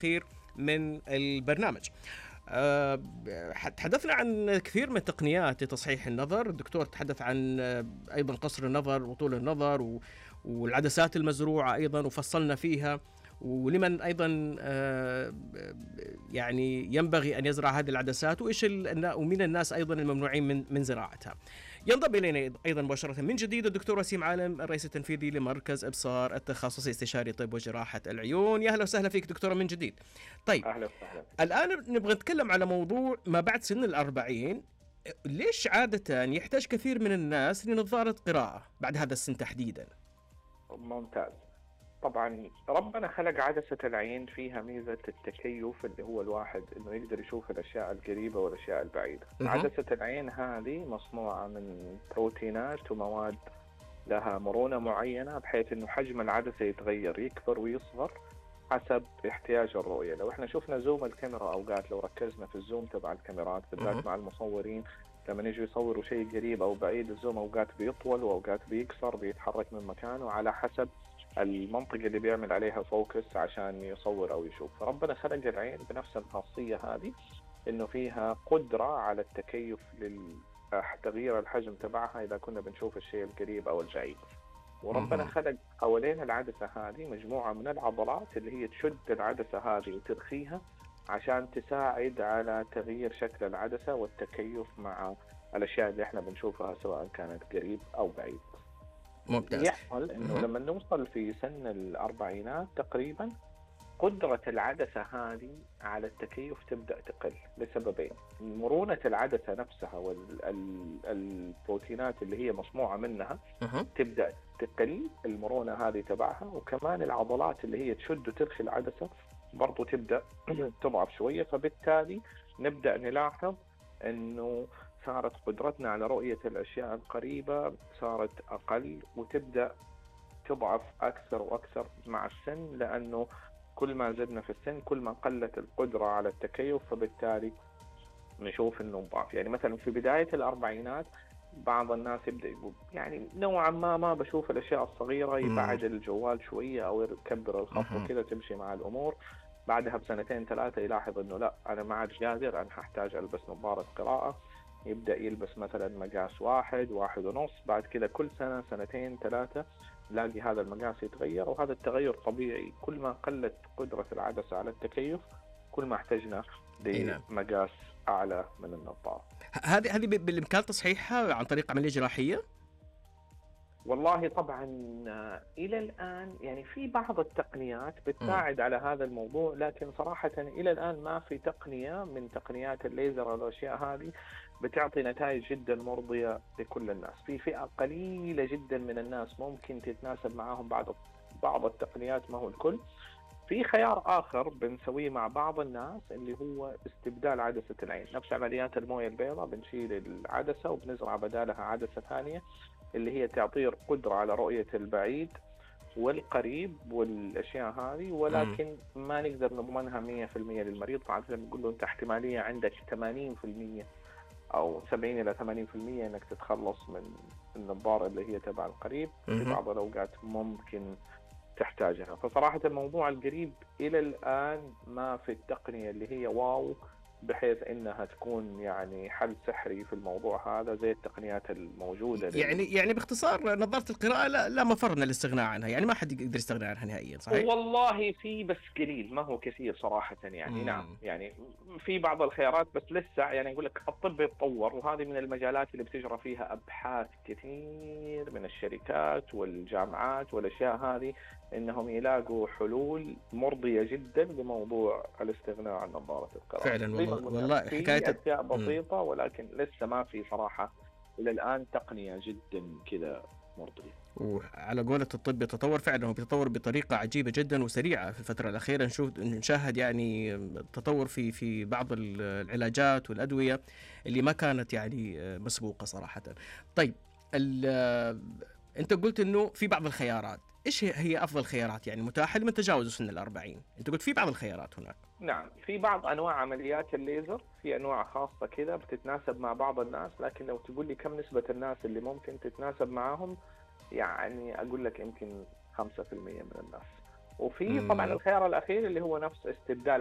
الأخير من البرنامج. تحدثنا عن كثير من التقنيات لتصحيح النظر. الدكتور تحدث عن أيضا قصر النظر وطول النظر والعدسات المزروعة أيضا وفصلنا فيها، ولمن أيضا يعني ينبغي أن يزرع هذه العدسات ومن الناس أيضا الممنوعين من زراعتها. ينضم إلينا أيضا مباشرة من جديد الدكتور وسيم عالم، الرئيس التنفيذي لمركز إبصار التخصصي استشاري طب وجراحة العيون. يا أهلا وسهلا فيك دكتورة من جديد. طيب أهلا وسهلا. الآن نبغى نتكلم على موضوع ما بعد سن 40. ليش عادة يحتاج كثير من الناس لنظارة قراءة بعد هذا السن تحديدا؟ ممتاز. طبعا ربنا خلق عدسة العين فيها ميزة التكيف، اللي هو الواحد انه يقدر يشوف الاشياء القريبة والاشياء البعيدة. عدسة العين هذه مصنوعة من بروتينات ومواد لها مرونة معينة، بحيث انه حجم العدسة يتغير، يكبر ويصغر حسب احتياج الرؤية. لو احنا شفنا زوم الكاميرا اوقات، لو ركزنا في الزوم تبع الكاميرات بالذات مع المصورين لما يجوا يصوروا شيء قريب او بعيد، الزوم اوقات بيطول واوقات بيكسر، بيتحرك من مكانه على حسب المنطقة اللي بيعمل عليها فوكس عشان يصور أو يشوف. فربنا خلق العين بنفس الخاصية هذه، إنه فيها قدرة على التكيف لتغيير الحجم تبعها إذا كنا بنشوف الشيء القريب أو البعيد. وربنا خلق حوالين العدسة هذه مجموعة من العضلات اللي هي تشد العدسة هذه وترخيها عشان تساعد على تغيير شكل العدسة والتكيف مع الأشياء اللي احنا بنشوفها سواء كانت قريب أو بعيد. ممتاز. يحصل إنه لما نوصل في سن الأربعينات تقريبا، قدرة العدسة هذه على التكيف تبدأ تقل لسببين: مرونة العدسة نفسها والبروتينات اللي هي مصنوعة منها تبدأ تقل المرونة هذه تبعها، وكمان العضلات اللي هي تشد وترخي العدسة برضو تبدأ تضعف شوية. فبالتالي نبدأ نلاحظ إنه صارت قدرتنا على رؤية الأشياء القريبة صارت أقل، وتبدأ تضعف أكثر وأكثر مع السن، لأنه كل ما زدنا في السن كل ما قلت القدرة على التكيف، فبالتالي نشوف إنه ضعف. يعني مثلا في بداية الأربعينات بعض الناس يبدأ يقول يعني نوعا ما بشوف الأشياء الصغيرة، يبعد الجوال شوية أو يكبر الخط وكذا تمشي مع الأمور. بعدها بسنتين ثلاثة يلاحظ إنه لا، أنا ما عاد قادر، أنا هحتاج ألبس نظارة قراءة. يبدأ يلبس مثلا مقاس 1.5. بعد كده كل سنة سنتين ثلاثة نلاقي هذا المقاس يتغير، وهذا التغير طبيعي. كل ما قلت قدرة العدسة على التكيف كل ما احتجنا لمقاس أعلى من النظارة. هذه بالإمكان تصحيحها عن طريق عملية جراحية؟ والله طبعا إلى الآن يعني في بعض التقنيات بتساعد على هذا الموضوع، لكن صراحة إلى الآن ما في تقنية من تقنيات الليزر والأشياء هذه بتعطي نتائج جدا مرضية لكل الناس. في فئة قليلة جدا من الناس ممكن تتناسب معهم بعض التقنيات، ما هو الكل. في خيار آخر بنسويه مع بعض الناس اللي هو استبدال عدسة العين، نفس عمليات الموية البيضاء، بنشيل العدسة وبنزرع بدالها عدسة ثانية اللي هي تعطيه قدرة على رؤية البعيد والقريب والأشياء هذه، ولكن ما نقدر نضمنها 100% للمريض. فعادة بنقول له أنت احتمالية عندك 80% أو 70 إلى 80% أنك تتخلص من النظارة اللي هي تبع القريب. في بعض الأوقات ممكن تحتاجها. فصراحة الموضوع القريب إلى الآن ما في التقنية اللي هي واو بحيث إنها تكون يعني حل سحري في الموضوع هذا زي التقنيات الموجودة. يعني باختصار نظارة القراءة لا مفر من الاستغناء عنها، يعني ما حد يقدر يستغنى عنها نهائيا، صحيح؟ والله في بس قليل، ما هو كثير صراحة يعني. نعم يعني في بعض الخيارات بس لسه يعني أقول لك الطب يتطور، وهذه من المجالات اللي بتجرى فيها أبحاث كثير من الشركات والجامعات والأشياء هذه، إنهم يلاقوا حلول مرضية جدا لموضوع الاستغناء عن نظارة القراءة. فعلا والله حكاية في أشياء بسيطة ولكن لسه ما في صراحة إلى الآن تقنية جدا كذا مرضية. وعلى قولة الطب يتطور فعلا، هو بيتطور بطريقة عجيبة جدا وسريعة. في الفترة الأخيرة نشاهد يعني تطور في بعض العلاجات والأدوية اللي ما كانت يعني مسبوقة صراحة. طيب أنت قلت إنه في بعض الخيارات، إيش هي أفضل خيارات يعني متاحة لمن تجاوز سن 40؟ أنت قلت في بعض الخيارات هناك. نعم، في بعض أنواع عمليات الليزر، في أنواع خاصة كذا بتتناسب مع بعض الناس، لكن لو تقول لي كم نسبة الناس اللي ممكن تتناسب معهم، يعني أقول لك يمكن 5% من الناس. وفي طبعا مم. الخيار الاخير اللي هو نفس استبدال